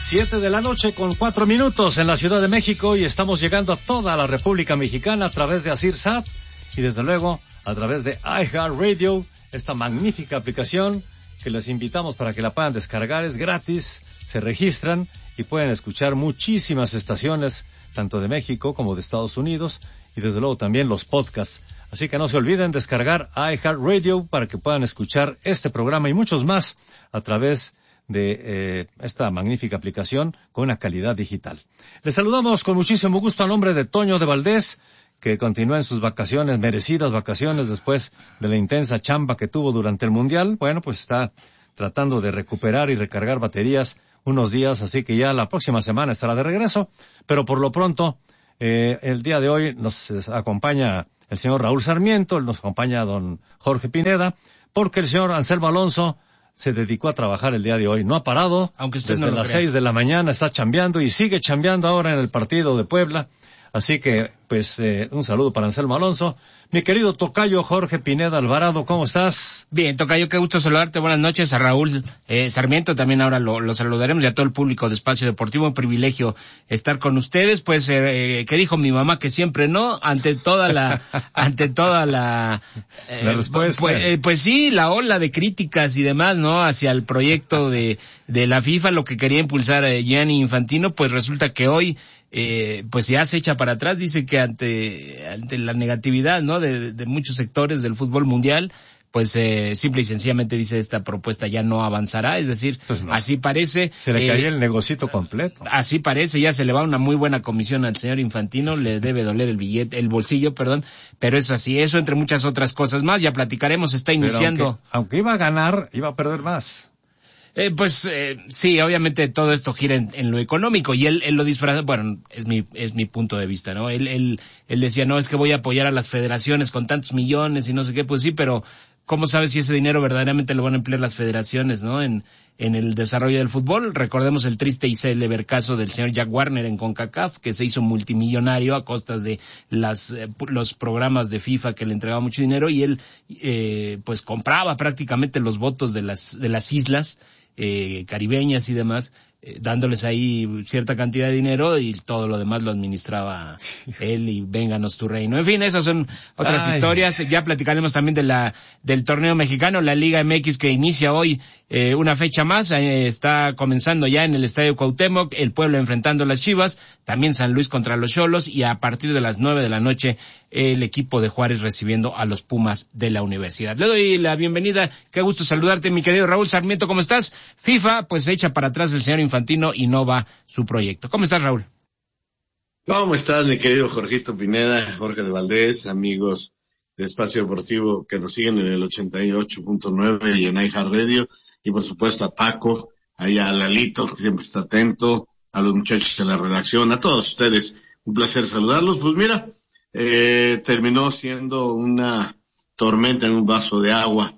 7:04 en la Ciudad de México y estamos llegando a toda la República Mexicana a través de AsirSat y desde luego a través de iHeartRadio, esta magnífica aplicación que les invitamos para que la puedan descargar, es gratis, se registran y pueden escuchar muchísimas estaciones, tanto de México como de Estados Unidos y desde luego también los podcasts. Así que no se olviden descargar iHeartRadio para que puedan escuchar este programa y muchos más a través de esta magnífica aplicación con una calidad digital. Les saludamos con muchísimo gusto a nombre de Toño de Valdés, que continúa en sus vacaciones, merecidas vacaciones después de la intensa chamba que tuvo durante el Mundial. Bueno, pues está tratando de recuperar y recargar baterías unos días, así que ya la próxima semana estará de regreso, pero por lo pronto el día de hoy nos acompaña el señor Raúl Sarmiento, nos acompaña don Jorge Pineda, porque el señor Anselmo Alonso se dedicó a trabajar el día de hoy. No ha parado, aunque usted desde no lo las crea. 6 de la mañana está chambeando y sigue chambeando ahora en el partido de Puebla. Así que, pues, un saludo para Anselmo Alonso. Mi querido tocayo Jorge Pineda Alvarado, ¿cómo estás? Bien, tocayo, qué gusto saludarte. Buenas noches a Raúl Sarmiento, también ahora lo saludaremos, y a todo el público de Espacio Deportivo. Un privilegio estar con ustedes. Pues, que dijo mi mamá que siempre no, ante toda la la respuesta. Pues sí, la ola de críticas y demás, ¿no? Hacia el proyecto de la FIFA, lo que quería impulsar Gianni Infantino, pues resulta que hoy pues ya se echa para atrás. Dice que ante la negatividad, ¿no? de muchos sectores del fútbol mundial, pues simple y sencillamente dice esta propuesta ya no avanzará, es decir, pues no. Así parece. Se le caía el negocito completo. Así parece, ya se le va una muy buena comisión al señor Infantino, le debe doler el bolsillo, pero eso así, eso entre muchas otras cosas más, ya platicaremos, está iniciando. Aunque iba a ganar, iba a perder más. Sí, obviamente todo esto gira en lo económico, y él lo disfraza, bueno, es mi punto de vista, ¿no? Él decía, no, es que voy a apoyar a las federaciones con tantos millones y no sé qué, pues sí, pero ¿cómo sabes si ese dinero verdaderamente lo van a emplear las federaciones, ¿no? En el desarrollo del fútbol. Recordemos el triste y célebre caso del señor Jack Warner en CONCACAF, que se hizo multimillonario a costas de los programas de FIFA que le entregaba mucho dinero, y él pues compraba prácticamente los votos de las islas caribeñas y demás, dándoles ahí cierta cantidad de dinero, y todo lo demás lo administraba él, y vénganos tu reino. En fin, esas son otras historias. Ya platicaremos también del torneo mexicano, la Liga MX, que inicia hoy una fecha más. Está comenzando ya en el Estadio Cuauhtémoc, el Puebla enfrentando a las Chivas, también San Luis contra los Xolos, y a partir de las 9 de la noche el equipo de Juárez recibiendo a los Pumas de la Universidad. Le doy la bienvenida, qué gusto saludarte, mi querido Raúl Sarmiento, ¿cómo estás? FIFA pues se echa para atrás el señor Infantino y no va su proyecto. ¿Cómo estás, Raúl? ¿Cómo estás, mi querido Jorgito Pineda, Jorge de Valdés, amigos de Espacio Deportivo que nos siguen en el 88.9 y en iHeartRadio, y por supuesto a Paco, allá a Lalito, que siempre está atento, a los muchachos de la redacción, a todos ustedes, un placer saludarlos. Pues mira, terminó siendo una tormenta en un vaso de agua,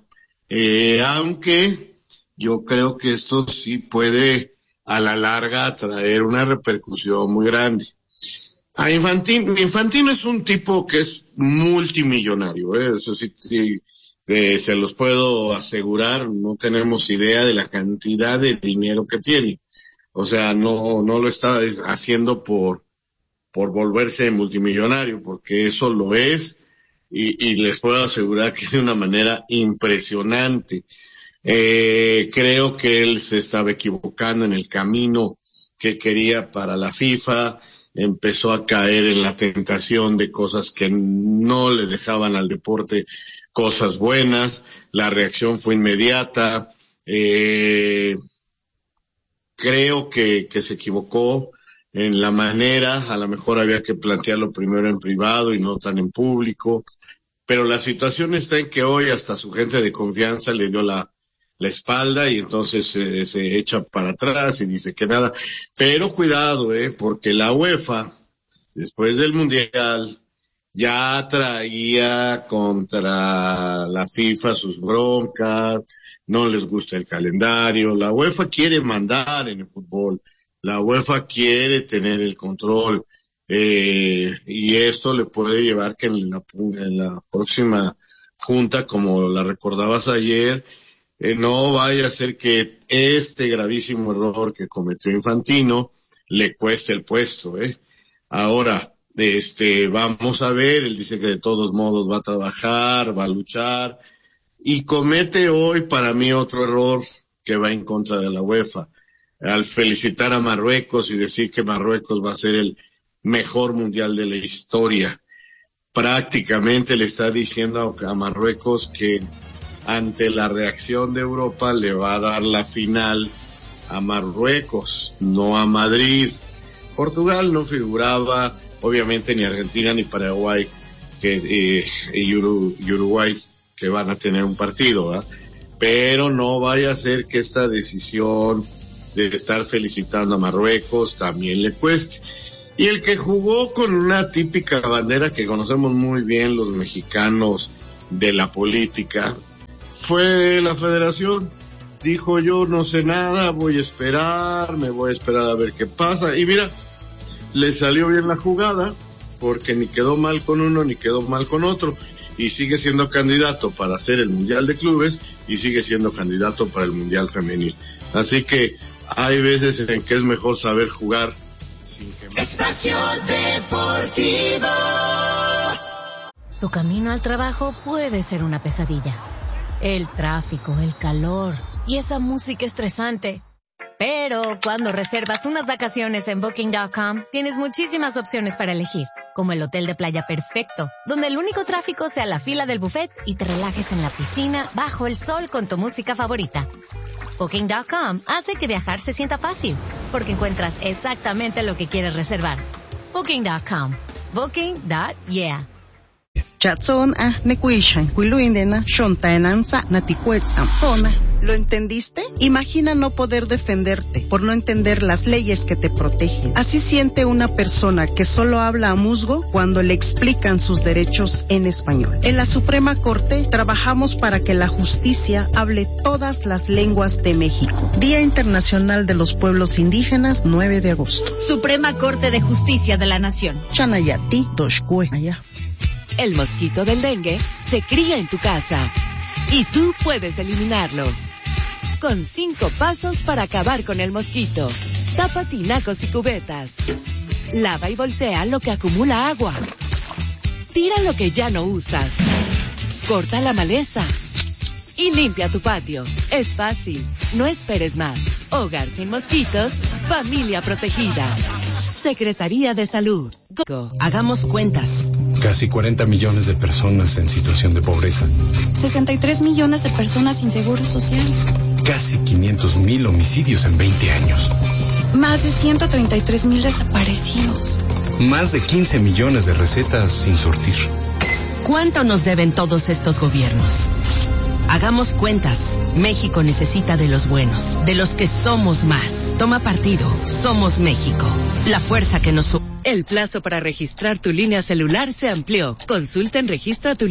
aunque yo creo que esto sí puede a la larga traer una repercusión muy grande. A Infantino es un tipo que es multimillonario, eso sí, se los puedo asegurar, no tenemos idea de la cantidad de dinero que tiene. O sea, no lo está haciendo por volverse multimillonario, porque eso lo es, y les puedo asegurar que de una manera impresionante. Creo que él se estaba equivocando en el camino que quería para la FIFA, empezó a caer en la tentación de cosas que no le dejaban al deporte cosas buenas, la reacción fue inmediata, creo que se equivocó en la manera, a lo mejor había que plantearlo primero en privado y no tan en público, pero la situación está en que hoy hasta su gente de confianza le dio la espalda, y entonces se echa para atrás y dice que nada. Pero cuidado, porque la UEFA, después del Mundial, ya traía contra la FIFA sus broncas, no les gusta el calendario, la UEFA quiere mandar en el fútbol, la UEFA quiere tener el control, y esto le puede llevar que en la próxima junta, como la recordabas ayer, no vaya a ser que este gravísimo error que cometió Infantino le cueste el puesto, Ahora, vamos a ver, él dice que de todos modos va a trabajar, va a luchar, y comete hoy para mí otro error que va en contra de la UEFA, al felicitar a Marruecos y decir que Marruecos va a ser el mejor mundial de la historia. Prácticamente le está diciendo a Marruecos que ante la reacción de Europa le va a dar la final a Marruecos, no a Madrid. Portugal no figuraba, obviamente, ni Argentina ni Paraguay y Uruguay, que van a tener un partido, ¿verdad? Pero no vaya a ser que esta decisión de estar felicitando a Marruecos también le cueste. Y el que jugó con una típica bandera que conocemos muy bien los mexicanos de la política fue la Federación. Dijo, yo no sé nada, me voy a esperar a ver qué pasa. Y mira, le salió bien la jugada, porque ni quedó mal con uno ni quedó mal con otro, y sigue siendo candidato para hacer el Mundial de Clubes y sigue siendo candidato para el Mundial Femenil. Así que hay veces en que es mejor saber jugar sin que... Espacio Deportivo. Tu camino al trabajo puede ser una pesadilla. El tráfico, el calor y esa música estresante. Pero cuando reservas unas vacaciones en Booking.com, tienes muchísimas opciones para elegir, como el hotel de playa perfecto, donde el único tráfico sea la fila del buffet y te relajes en la piscina bajo el sol con tu música favorita. Booking.com hace que viajar se sienta fácil, porque encuentras exactamente lo que quieres reservar. Booking.com. Booking.yeah. Chatson nekuishan kuiluindena shontaenanza natikuetzampona. ¿Lo entendiste? Imagina no poder defenderte por no entender las leyes que te protegen. Así siente una persona que solo habla a musgo cuando le explican sus derechos en español. En la Suprema Corte trabajamos para que la justicia hable todas las lenguas de México. Día Internacional de los Pueblos Indígenas, 9 de agosto. Suprema Corte de Justicia de la Nación. Chanayati, Doshkue, allá. El mosquito del dengue se cría en tu casa y tú puedes eliminarlo. Con 5 pasos para acabar con el mosquito. Tapa tinacos y cubetas. Lava y voltea lo que acumula agua. Tira lo que ya no usas. Corta la maleza. Y limpia tu patio. Es fácil. No esperes más. Hogar sin mosquitos. Familia protegida. Secretaría de Salud. Hagamos cuentas. Casi 40 millones de personas en situación de pobreza. 63 millones de personas sin seguro social. Casi 500,000 homicidios en 20 años. Más de 133,000 desaparecidos. Más de 15 millones de recetas sin surtir. ¿Cuánto nos deben todos estos gobiernos? Hagamos cuentas. México necesita de los buenos, de los que somos más. Toma partido. Somos México. La fuerza que nos... El plazo para registrar tu línea celular se amplió. Consulta en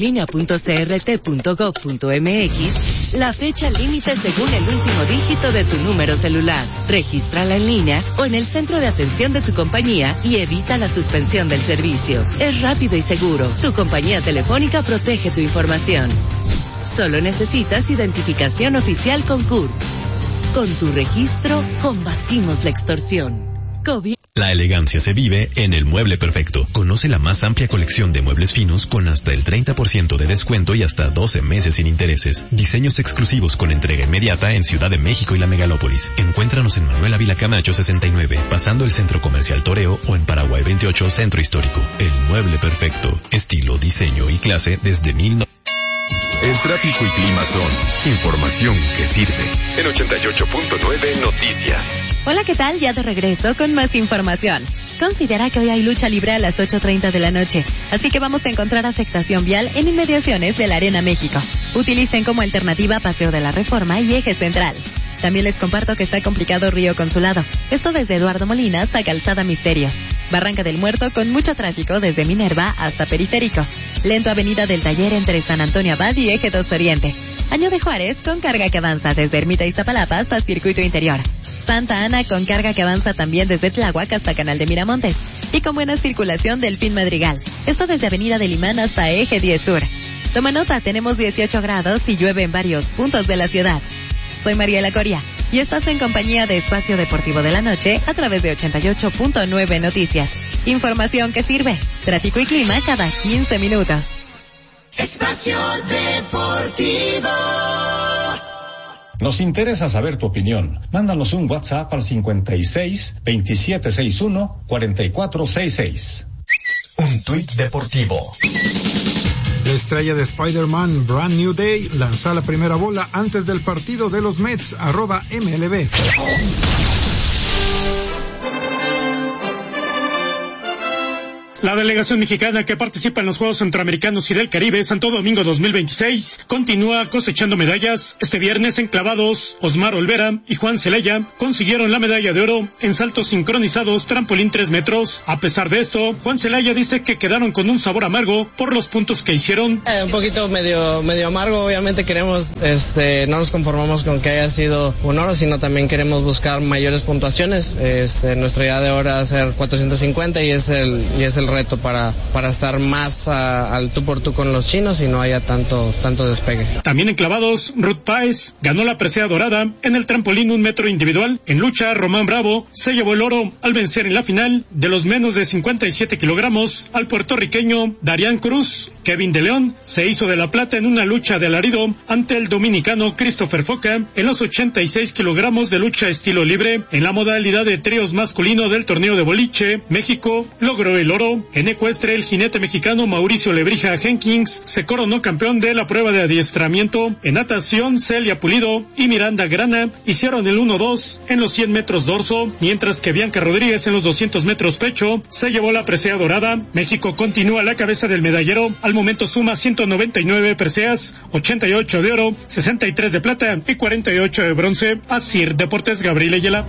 registratulinea.crt.gov.mx la fecha límite según el último dígito de tu número celular. Regístrala en línea o en el centro de atención de tu compañía y evita la suspensión del servicio. Es rápido y seguro. Tu compañía telefónica protege tu información. Solo necesitas identificación oficial con CURP. Con tu registro, combatimos la extorsión. La elegancia se vive en El Mueble Perfecto. Conoce la más amplia colección de muebles finos con hasta el 30% de descuento y hasta 12 meses sin intereses. Diseños exclusivos con entrega inmediata en Ciudad de México y la megalópolis. Encuéntranos en Manuel Ávila Camacho 69, pasando el Centro Comercial Toreo, o en Paraguay 28, Centro Histórico. El Mueble Perfecto. Estilo, diseño y clase desde 1900. El tráfico y clima son información que sirve. En 88.9 Noticias. Hola, ¿qué tal? Ya de regreso con más información. Considera que hoy hay lucha libre a las 8:30 de la noche, así que vamos a encontrar afectación vial en inmediaciones de la Arena México. Utilicen como alternativa Paseo de la Reforma y Eje Central. También les comparto que está complicado Río Consulado. Esto desde Eduardo Molina hasta Calzada Misterios. Barranca del Muerto con mucho tráfico desde Minerva hasta Periférico. Lento Avenida del Taller entre San Antonio Abad y Eje 2 Oriente. Año de Juárez con carga que avanza desde Ermita Iztapalapa hasta Circuito Interior. Santa Ana con carga que avanza también desde Tláhuac hasta Canal de Miramontes. Y con buena circulación del Pin Madrigal. Esto desde Avenida del Imán hasta Eje 10 Sur. Toma nota, tenemos 18 grados y llueve en varios puntos de la ciudad. soy Mariela Coria y estás en compañía de Espacio Deportivo de la Noche a través de 88.9 Noticias. Información que sirve. Tráfico y clima cada 15 minutos. Espacio Deportivo. Nos interesa saber tu opinión. Mándanos un WhatsApp al 56 2761 4466. Un tuit deportivo. La estrella de Spider-Man, Brand New Day, lanza la primera bola antes del partido de los Mets, @MLB. La delegación mexicana que participa en los Juegos Centroamericanos y del Caribe Santo Domingo 2026 continúa cosechando medallas. Este viernes en clavados, Osmar Olvera y Juan Celaya consiguieron la medalla de oro en saltos sincronizados trampolín 3 metros. A pesar de esto, Juan Celaya dice que quedaron con un sabor amargo por los puntos que hicieron. Un poquito medio amargo, obviamente queremos, no nos conformamos con que haya sido un oro, sino también queremos buscar mayores puntuaciones. Nuestra idea de oro va a ser 450 y es el reto para estar más al tú por tú con los chinos y no haya tanto despegue. También en clavados, Ruth Páez ganó la presea dorada en el trampolín 1 metro individual. En lucha, Román Bravo se llevó el oro al vencer en la final de los menos de 57 kilogramos al puertorriqueño Darián Cruz. Kevin de León se hizo de la plata en una lucha de alarido ante el dominicano Christopher Foca en los 86 kilogramos de lucha estilo libre. En la modalidad de tríos masculino del torneo de boliche, México logró el oro. En ecuestre, el jinete mexicano Mauricio Lebrija Jenkins se coronó campeón de la prueba de adiestramiento. En natación, Celia Pulido y Miranda Grana hicieron el 1-2 en los 100 metros dorso, mientras que Bianca Rodríguez en los 200 metros pecho se llevó la presea dorada. México continúa a la cabeza del medallero. Al momento suma 199 preseas, 88 de oro, 63 de plata y 48 de bronce. Asir Deportes, Gabriel Ayala.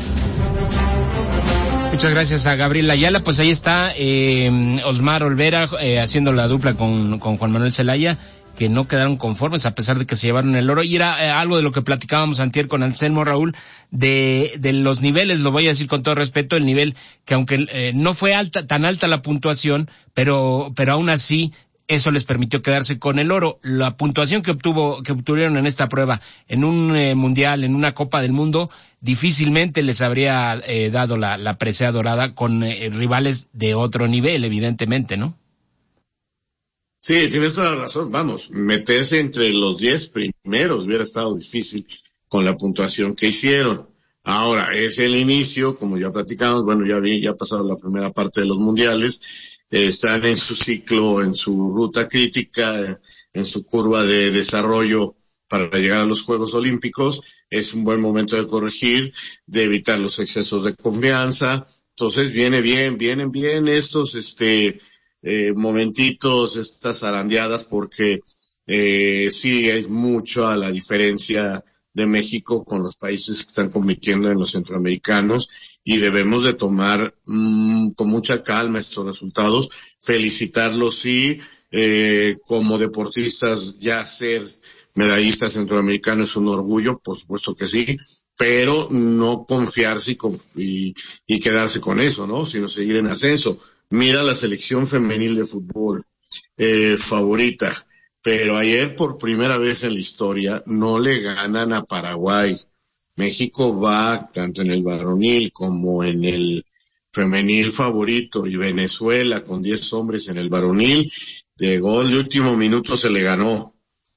Muchas gracias a Gabriel Ayala. Pues ahí está Osmar Olvera haciendo la dupla con Juan Manuel Zelaya, que no quedaron conformes a pesar de que se llevaron el oro. Y era algo de lo que platicábamos antier con Anselmo, Raúl, de los niveles, lo voy a decir con todo respeto, el nivel que aunque no fue tan alta la puntuación, pero aún así eso les permitió quedarse con el oro. La puntuación que obtuvieron en esta prueba, en un mundial, en una Copa del Mundo, difícilmente les habría dado la presea dorada con rivales de otro nivel, evidentemente, ¿no? Sí, tienes toda la razón. Vamos, meterse entre los 10 primeros hubiera estado difícil con la puntuación que hicieron. Ahora, es el inicio, como ya platicamos, bueno, ya ha pasado la primera parte de los mundiales, están en su ciclo, en su ruta crítica, en su curva de desarrollo para llegar a los Juegos Olímpicos. Es un buen momento de corregir, de evitar los excesos de confianza. Entonces vienen bien estos, momentitos, estas zarandeadas, porque, sí es mucho a la diferencia de México con los países que están compitiendo en los centroamericanos, y debemos de tomar con mucha calma estos resultados, felicitarlos, sí, como deportistas, ya ser medallista centroamericano es un orgullo, por supuesto que sí, pero no confiarse y quedarse con eso, ¿no? Sino seguir en ascenso. Mira la selección femenil de fútbol, favorita, pero ayer por primera vez en la historia no le ganan a Paraguay. México va tanto en el varonil como en el femenil favorito, y Venezuela con 10 hombres en el varonil, de gol de último minuto se le ganó.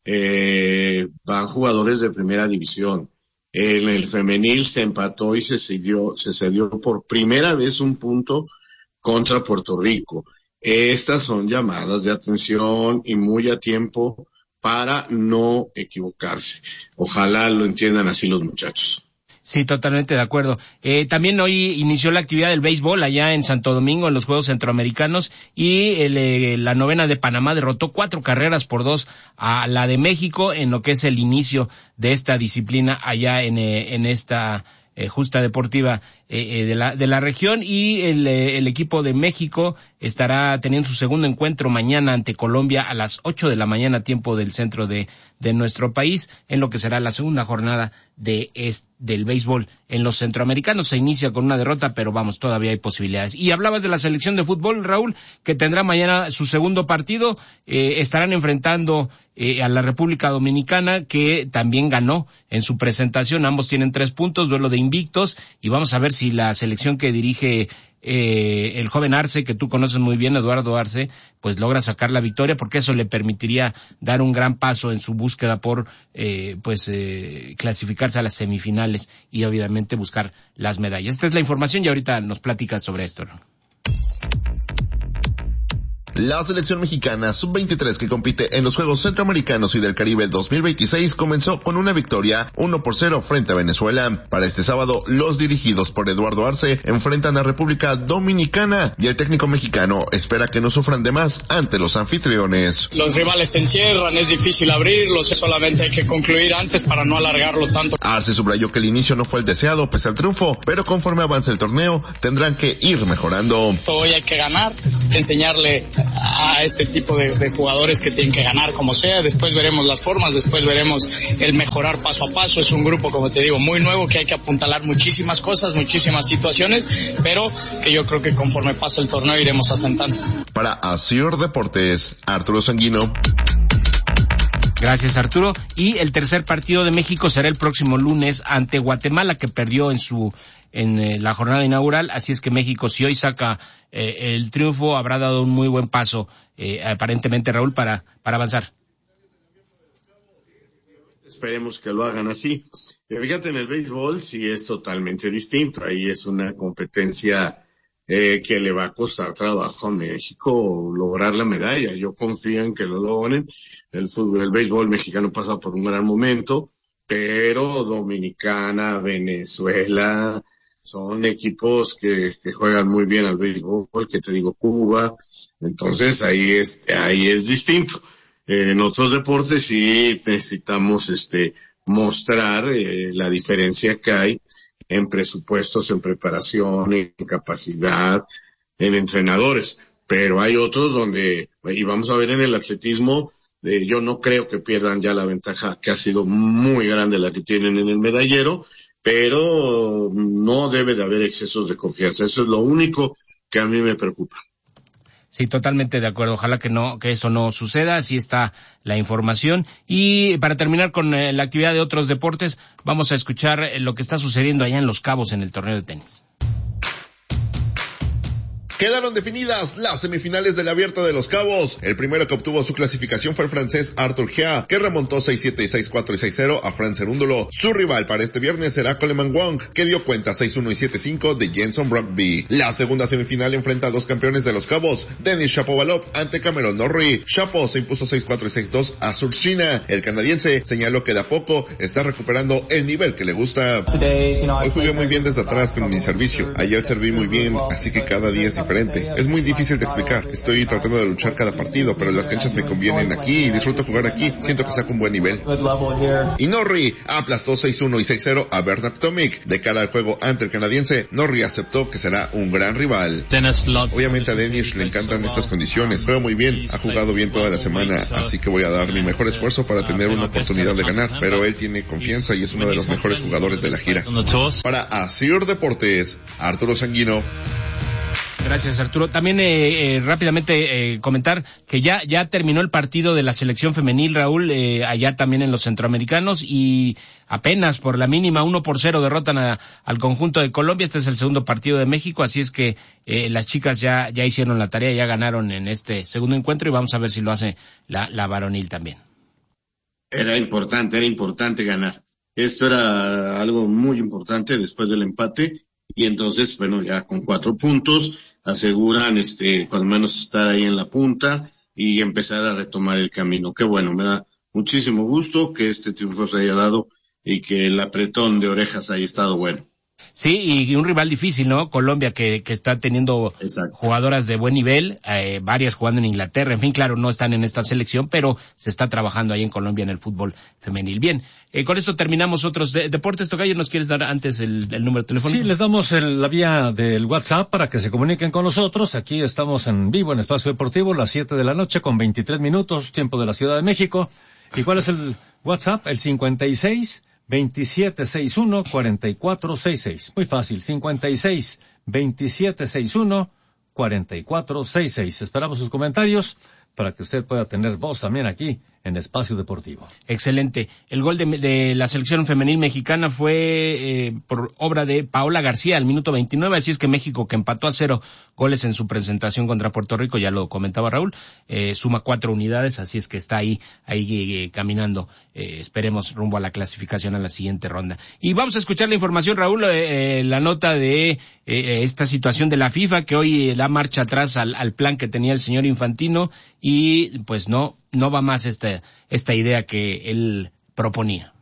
Van jugadores de primera división. En el femenil se empató y se cedió por primera vez un punto contra Puerto Rico. Estas son llamadas de atención y muy a tiempo para no equivocarse. Ojalá lo entiendan así los muchachos. Sí, totalmente de acuerdo. También hoy inició la actividad del béisbol allá en Santo Domingo, en los Juegos Centroamericanos, y la novena de Panamá derrotó 4-2 a la de México en lo que es el inicio de esta disciplina allá en esta justa deportiva de la región. Y el equipo de México estará teniendo su segundo encuentro mañana ante Colombia a las 8 de la mañana, tiempo del centro de nuestro país, en lo que será la segunda jornada del béisbol en los centroamericanos. Se inicia con una derrota, pero vamos, todavía hay posibilidades. Y hablabas de la selección de fútbol, Raúl, que tendrá mañana su segundo partido. Estarán enfrentando a la República Dominicana, que también ganó en su presentación. Ambos tienen 3 puntos, duelo de invictos, y vamos a ver si la selección que dirige el joven Arce, que tú conoces muy bien, Eduardo Arce, pues logra sacar la victoria, porque eso le permitiría dar un gran paso en su búsqueda por clasificarse a las semifinales y obviamente buscar las medallas. Esta es la información y ahorita nos platicas sobre esto, ¿no? La selección mexicana sub-23 que compite en los Juegos Centroamericanos y del Caribe 2026 comenzó con una victoria 1-0 frente a Venezuela. Para este sábado, los dirigidos por Eduardo Arce enfrentan a República Dominicana y el técnico mexicano espera que no sufran de más ante los anfitriones. Los rivales se encierran, es difícil abrirlos, solamente hay que concluir antes para no alargarlo tanto. Arce subrayó que el inicio no fue el deseado pese al triunfo, pero conforme avance el torneo tendrán que ir mejorando. Hoy hay que ganar, enseñarle a este tipo de jugadores que tienen que ganar como sea, después veremos las formas, después veremos el mejorar paso a paso. Es un grupo, como te digo, muy nuevo, que hay que apuntalar muchísimas cosas, muchísimas situaciones, pero que yo creo que conforme pasa el torneo iremos asentando. Para Asir Deportes, Arturo Sanguino. Gracias, Arturo. Y el tercer partido de México será el próximo lunes ante Guatemala, que perdió en la jornada inaugural. Así es que México, si hoy saca el triunfo, habrá dado un muy buen paso, aparentemente, Raúl, para avanzar. Esperemos que lo hagan así. Fíjate, en el béisbol sí es totalmente distinto. Ahí es una competencia que le va a costar trabajo a México lograr la medalla. Yo confío en que lo logren. El béisbol mexicano pasa por un gran momento, pero Dominicana, Venezuela, son equipos que juegan muy bien al béisbol, que te digo, Cuba. Entonces ahí es distinto. En otros deportes sí necesitamos mostrar la diferencia que hay en presupuestos, en preparación, en capacidad, en entrenadores. Pero hay otros donde, y vamos a ver en el atletismo, yo no creo que pierdan ya la ventaja que ha sido muy grande la que tienen en el medallero, pero no debe de haber excesos de confianza. Eso es lo único que a mí me preocupa. Sí, totalmente de acuerdo. Ojalá que eso no suceda. Así está la información. Y para terminar con la actividad de otros deportes, vamos a escuchar lo que está sucediendo allá en Los Cabos en el torneo de tenis. Quedaron definidas las semifinales del Abierto de Los Cabos. El primero que obtuvo su clasificación fue el francés Arthur Gia, que remontó 6-7, 6-4 y 6-0 a Franz Cerúndolo. Su rival para este viernes será Coleman Wong, que dio cuenta 6-1 y 7-5 de Jenson Brogby. La segunda semifinal enfrenta a dos campeones de Los Cabos, Denis Shapovalov ante Cameron Norrie. Shapo se impuso 6-4 y 6-2 a Surshina. El canadiense señaló que de a poco está recuperando el nivel que le gusta. Hoy jugué muy bien desde atrás con mi servicio. Ayer serví muy bien, así que cada día es diferente. Es muy difícil de explicar. Estoy tratando de luchar cada partido, pero las canchas me convienen aquí y disfruto jugar aquí. Siento que saco un buen nivel. Y Norrie aplastó 6-1 y 6-0 a Bernard Tomic. De cara al juego ante el canadiense, Norrie aceptó que será un gran rival. Obviamente a Denis le encantan estas condiciones. Juega muy bien, ha jugado bien toda la semana, así que voy a dar mi mejor esfuerzo para tener una oportunidad de ganar. Pero él tiene confianza y es uno de los mejores jugadores de la gira. Para Asir Deportes, Arturo Sanguino. Gracias, Arturo. También rápidamente comentar que ya terminó el partido de la selección femenil, Raúl, allá también en los centroamericanos, y apenas por la mínima 1-0 derrotan al conjunto de Colombia. Este es el segundo partido de México, así es que las chicas ya hicieron la tarea, ya ganaron en este segundo encuentro, y vamos a ver si lo hace la varonil también. Era importante ganar. Esto era algo muy importante después del empate, y entonces, bueno, ya con 4 puntos aseguran cuando menos estar ahí en la punta y empezar a retomar el camino. Qué bueno, me da muchísimo gusto que este triunfo se haya dado y que el apretón de orejas haya estado bueno. Sí, y un rival difícil, ¿no? Colombia, que está teniendo jugadoras de buen nivel, varias jugando en Inglaterra, en fin, claro, no están en esta selección, pero se está trabajando ahí en Colombia en el fútbol femenil. Bien, con esto terminamos otros deportes. Tocayo, ¿nos quieres dar antes el número de teléfono? Sí, les damos la vía del WhatsApp para que se comuniquen con nosotros. Aquí estamos en vivo en Espacio Deportivo, las 7 de la noche con 23 minutos, tiempo de la Ciudad de México. ¿Y cuál es el WhatsApp? El 56-2761-4466. Muy fácil, 56-2761-4466. Esperamos sus comentarios para que usted pueda tener voz también aquí en Espacio Deportivo. Excelente. El gol de la selección femenil mexicana fue por obra de Paola García al minuto 29, así es que México, que empató a 0 goles en su presentación contra Puerto Rico, ya lo comentaba Raúl, suma 4 unidades, así es que está ahí caminando, esperemos rumbo a la clasificación a la siguiente ronda. Y vamos a escuchar la información, Raúl, la nota de esta situación de la FIFA, que hoy da marcha atrás al plan que tenía el señor Infantino, y pues no va más esta idea que él proponía.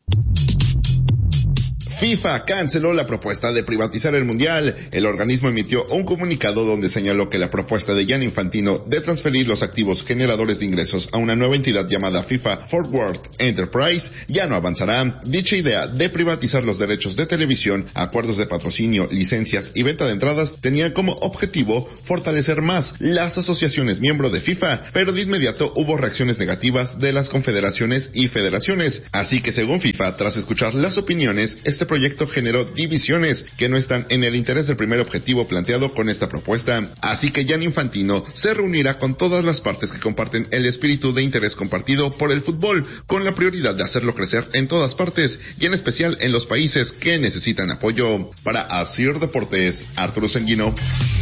FIFA canceló la propuesta de privatizar el Mundial. El organismo emitió un comunicado donde señaló que la propuesta de Gianni Infantino de transferir los activos generadores de ingresos a una nueva entidad llamada FIFA Forward Enterprise ya no avanzará. Dicha idea de privatizar los derechos de televisión, acuerdos de patrocinio, licencias y venta de entradas tenía como objetivo fortalecer más las asociaciones miembro de FIFA, pero de inmediato hubo reacciones negativas de las confederaciones y federaciones. Así que según FIFA, tras escuchar las opiniones, este proyecto generó divisiones que no están en el interés del primer objetivo planteado con esta propuesta. Así que Gianni Infantino se reunirá con todas las partes que comparten el espíritu de interés compartido por el fútbol, con la prioridad de hacerlo crecer en todas partes y en especial en los países que necesitan apoyo. Para Asir Deportes, Arturo Sanguino.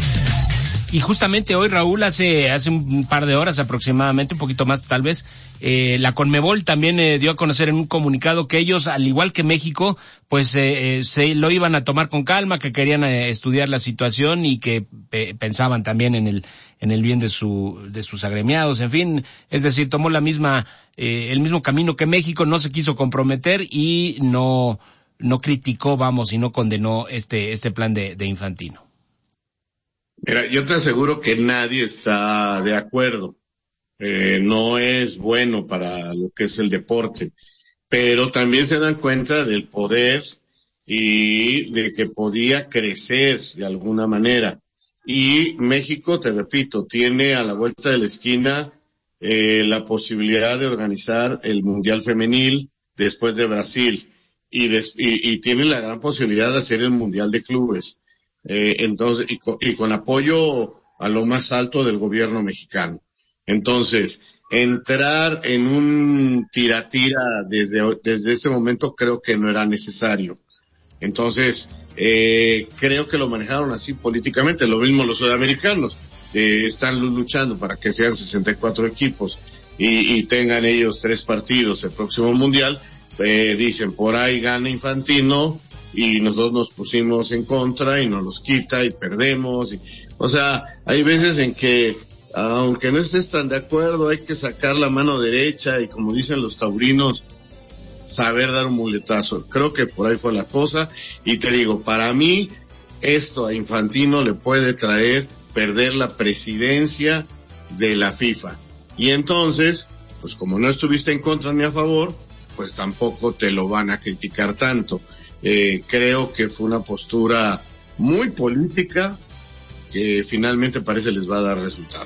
Y justamente hoy, Raúl, hace un par de horas aproximadamente, un poquito más tal vez, la Conmebol también dio a conocer en un comunicado que ellos, al igual que México, pues se lo iban a tomar con calma, que querían estudiar la situación y que pensaban también en el bien de sus agremiados, en fin, es decir, tomó el mismo camino que México, no se quiso comprometer y no criticó, y no condenó este plan de Infantino. Mira, yo te aseguro que nadie está de acuerdo. No es bueno para lo que es el deporte, pero también se dan cuenta del poder y de que podía crecer de alguna manera. Y México, te repito, tiene a la vuelta de la esquina la posibilidad de organizar el Mundial Femenil después de Brasil y tiene la gran posibilidad de hacer el Mundial de Clubes. Entonces, y con apoyo a lo más alto del gobierno mexicano. Entonces, entrar en un tira-tira desde ese momento creo que no era necesario. Entonces, creo que lo manejaron así políticamente. Lo mismo los sudamericanos, están luchando para que sean 64 equipos y tengan ellos 3 partidos el próximo mundial. Dicen, por ahí gana Infantino, y nosotros nos pusimos en contra y nos los quita y perdemos. O sea, hay veces en que, aunque no estés tan de acuerdo, hay que sacar la mano derecha y, como dicen los taurinos, saber dar un muletazo. Creo que por ahí fue la cosa. Y te digo, para mí, esto a Infantino le puede traer perder la presidencia de la FIFA. Y entonces, pues como no estuviste en contra ni a favor, pues tampoco te lo van a criticar tanto. Creo que fue una postura muy política que finalmente parece les va a dar resultado.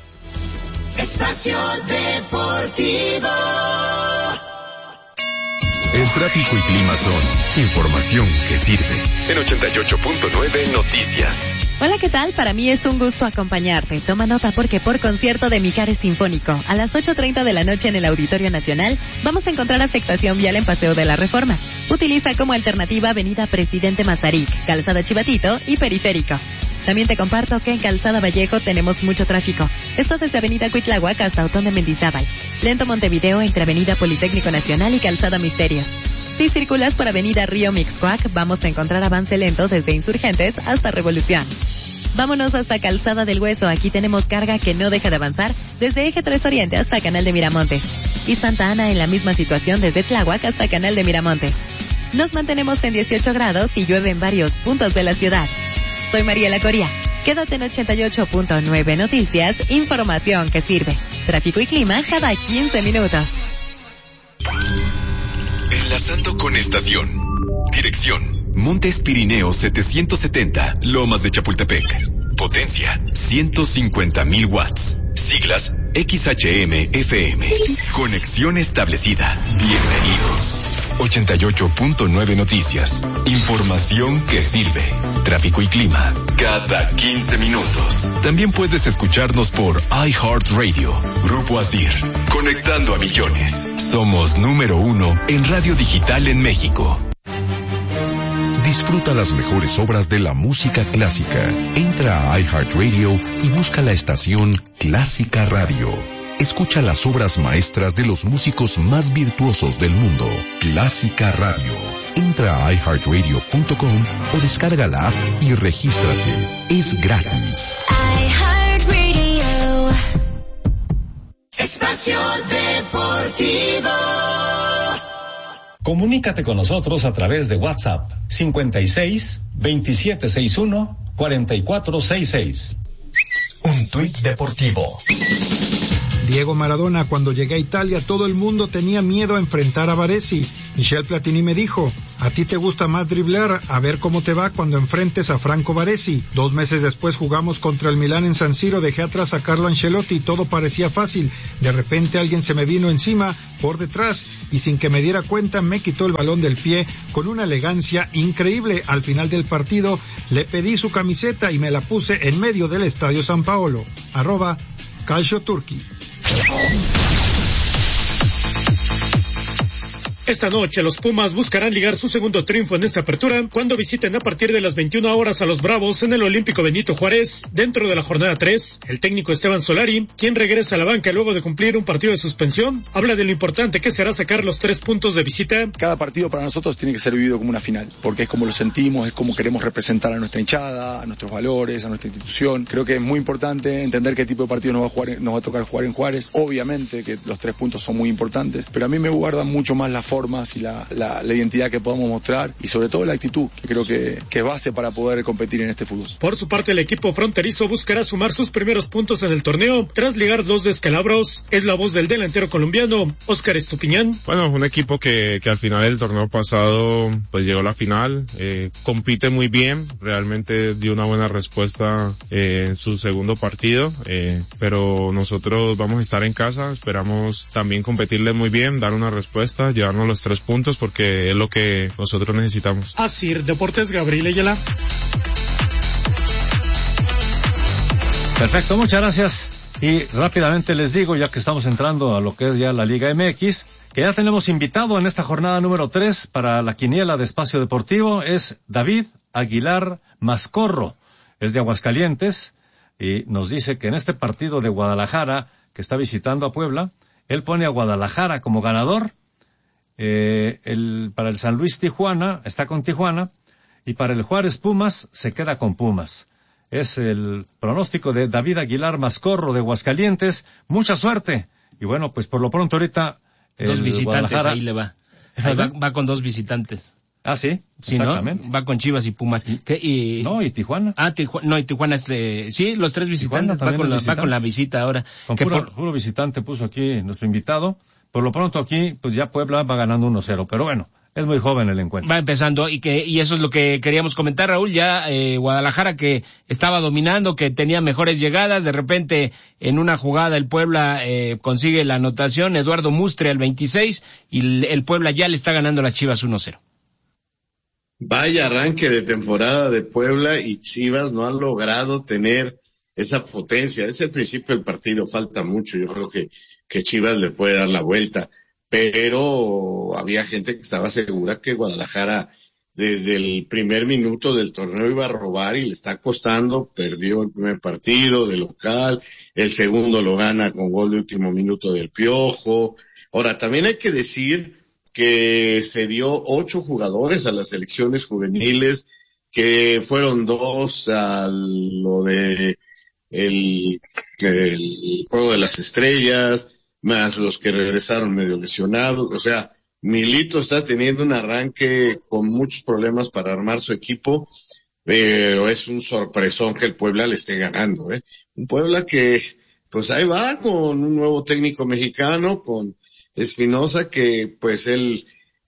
Espacio Deportivo. El tráfico y clima son información que sirve. En 88.9 Noticias. Hola, ¿qué tal? Para mí es un gusto acompañarte. Toma nota porque por concierto de Mijares Sinfónico, a las 8:30 de la noche en el Auditorio Nacional, vamos a encontrar afectación vial en Paseo de la Reforma. Utiliza como alternativa Avenida Presidente Mazarik, Calzada Chivatito y Periférico. También te comparto que en Calzada Vallejo tenemos mucho tráfico. Esto desde Avenida Cuitláhuac hasta Otón de Mendizábal. Lento Montevideo entre Avenida Politécnico Nacional y Calzada Misterios. Si circulas por Avenida Río Mixcoac, vamos a encontrar avance lento desde Insurgentes hasta Revolución. Vámonos hasta Calzada del Hueso. Aquí tenemos carga que no deja de avanzar desde Eje 3 Oriente hasta Canal de Miramontes. Y Santa Ana en la misma situación desde Tláhuac hasta Canal de Miramontes. Nos mantenemos en 18 grados y llueve en varios puntos de la ciudad. Soy Mariela Coria. Quédate en 88.9 Noticias, información que sirve. Tráfico y clima cada 15 minutos. Enlazando con estación. Dirección: Montes Pirineos 770, Lomas de Chapultepec. Potencia: 150,000 watts. Siglas: XHM-FM. Conexión establecida. Bienvenido. 88.9 Noticias. Información que sirve. Tráfico y clima cada 15 minutos. También puedes escucharnos por iHeartRadio. Grupo Asir. Conectando a millones. Somos número 1 en radio digital en México. Disfruta las mejores obras de la música clásica. Entra a iHeartRadio y busca la estación Clásica Radio. Escucha las obras maestras de los músicos más virtuosos del mundo. Clásica Radio. Entra a iHeartRadio.com o descarga la app y regístrate. Es gratis. iHeartRadio. Espacio Deportivo. Comunícate con nosotros a través de WhatsApp 56 2761 4466. Un tuit deportivo. Diego Maradona: cuando llegué a Italia todo el mundo tenía miedo a enfrentar a Baresi. Michel Platini me dijo: a ti te gusta más driblar, a ver cómo te va cuando enfrentes a Franco Baresi. 2 meses después jugamos contra el Milán en San Siro, dejé atrás a Carlo Ancelotti y todo parecía fácil. De repente alguien se me vino encima por detrás y sin que me diera cuenta me quitó el balón del pie con una elegancia increíble. Al final del partido le pedí su camiseta y me la puse en medio del Estadio San Paolo. @CalcioTurki. Esta noche los Pumas buscarán ligar su segundo triunfo en esta apertura cuando visiten a partir de las 21 horas a los Bravos en el Olímpico Benito Juárez. Dentro de la jornada 3, el técnico Esteban Solari, quien regresa a la banca luego de cumplir un partido de suspensión, habla de lo importante que será sacar los 3 puntos de visita. Cada partido para nosotros tiene que ser vivido como una final, porque es como lo sentimos, es como queremos representar a nuestra hinchada, a nuestros valores, a nuestra institución. Creo que es muy importante entender qué tipo de partido nos va a tocar jugar en Juárez. Obviamente que los 3 puntos son muy importantes, pero a mí me guarda mucho más la forma y la identidad que podamos mostrar y sobre todo la actitud, que creo que es base para poder competir en este fútbol. Por su parte, el equipo fronterizo buscará sumar sus primeros puntos en el torneo tras ligar 2 descalabros. Es la voz del delantero colombiano Óscar Estupiñán. Bueno, un equipo que al final del torneo pasado pues llegó a la final, compite muy bien, realmente dio una buena respuesta en su segundo partido, pero nosotros vamos a estar en casa, esperamos también competirle muy bien, dar una respuesta, llevarnos los 3 puntos porque es lo que nosotros necesitamos. Asir Deportes, Gabriel Ayala. Perfecto, muchas gracias. Y rápidamente les digo, ya que estamos entrando a lo que es ya la Liga MX, que ya tenemos invitado en esta jornada número 3 para la quiniela de Espacio Deportivo, es David Aguilar Mascorro, es de Aguascalientes, y nos dice que en este partido de Guadalajara, que está visitando a Puebla, él pone a Guadalajara como ganador. Para el San Luis Tijuana, está con Tijuana, y para el Juárez Pumas, se queda con Pumas. Es el pronóstico de David Aguilar Mascorro de Aguascalientes. Mucha suerte. Y bueno, pues por lo pronto ahorita, 2 visitantes, ahí le va. Ahí va con 2 visitantes. Ah, sí, sí, exactamente. ¿No? Va con Chivas y Pumas. No, y Tijuana. Y Tijuana es sí, los 3 visitantes, va con la visita ahora. Con puro visitante puso aquí nuestro invitado. Por lo pronto aquí, pues ya Puebla va ganando 1-0, pero bueno, es muy joven el encuentro. Va empezando y eso es lo que queríamos comentar, Raúl, ya Guadalajara que estaba dominando, que tenía mejores llegadas, de repente en una jugada el Puebla consigue la anotación, Eduardo Mustre al 26 y el Puebla ya le está ganando a las Chivas 1-0. Vaya arranque de temporada de Puebla y Chivas no han logrado tener esa potencia. Es el principio del partido, falta mucho, yo creo que Chivas le puede dar la vuelta, pero había gente que estaba segura que Guadalajara desde el primer minuto del torneo iba a robar y le está costando. Perdió el primer partido de local, el segundo lo gana con gol de último minuto del Piojo. Ahora, también hay que decir que se dio 8 jugadores a las selecciones juveniles, que fueron 2 a lo de el Juego de las Estrellas, más los que regresaron medio lesionados. O sea, Milito está teniendo un arranque con muchos problemas para armar su equipo, pero es un sorpresón que el Puebla le esté ganando, Un Puebla que, pues ahí va con un nuevo técnico mexicano, con Espinosa, que pues él,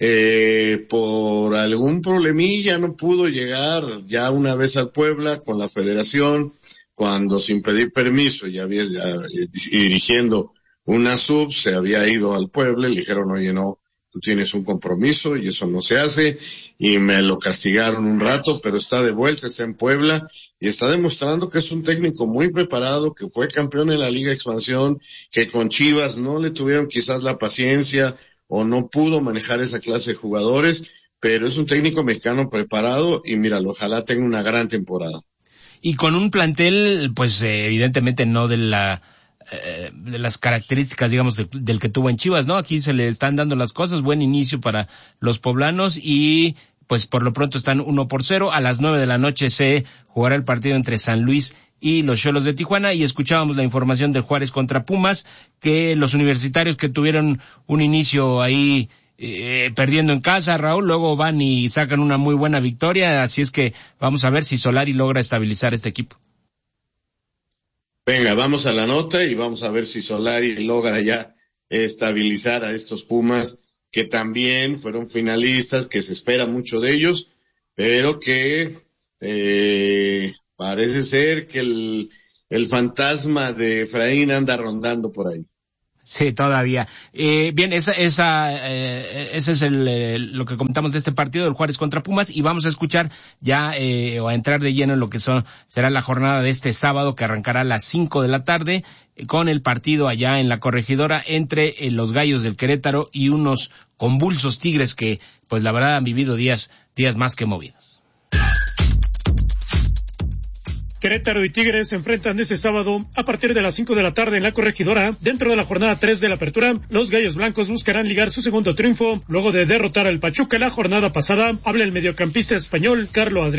por algún problemilla no pudo llegar ya una vez al Puebla con la federación, cuando sin pedir permiso ya dirigiendo una sub, se había ido al Puebla y le dijeron, oye, no tú tienes un compromiso y eso no se hace, y me lo castigaron un rato, pero está de vuelta, está en Puebla, y está demostrando que es un técnico muy preparado, que fue campeón en la Liga Expansión, que con Chivas no le tuvieron quizás la paciencia, o no pudo manejar esa clase de jugadores, pero es un técnico mexicano preparado, y míralo, ojalá tenga una gran temporada. Y con un plantel, pues evidentemente no de las características, digamos, del que tuvo en Chivas, ¿no? Aquí se le están dando las cosas, buen inicio para los poblanos y pues por lo pronto están 1-0. A las 9 de la noche se jugará el partido entre San Luis y los Xolos de Tijuana, y escuchábamos la información de Juárez contra Pumas, que los universitarios que tuvieron un inicio ahí perdiendo en casa, Raúl, luego van y sacan una muy buena victoria, así es que vamos a ver si Solari logra estabilizar este equipo. Venga, vamos a la nota y vamos a ver si Solari logra ya estabilizar a estos Pumas, que también fueron finalistas, que se espera mucho de ellos, pero que parece ser que el fantasma de Efraín anda rondando por ahí. Sí, todavía. Bien, ese es lo que comentamos de este partido del Juárez contra Pumas, y vamos a escuchar ya, o a entrar de lleno en lo que será la jornada de este sábado, que arrancará a las 5 de la tarde, con el partido allá en la Corregidora entre los Gallos del Querétaro y unos convulsos Tigres que, pues la verdad, han vivido días más que movidos. Querétaro y Tigres se enfrentan este sábado a partir de las 5 de la tarde en la Corregidora. Dentro de la jornada 3 de la apertura, los Gallos Blancos buscarán ligar su segundo triunfo luego de derrotar al Pachuca la jornada pasada. Habla el mediocampista español Carlo Adrián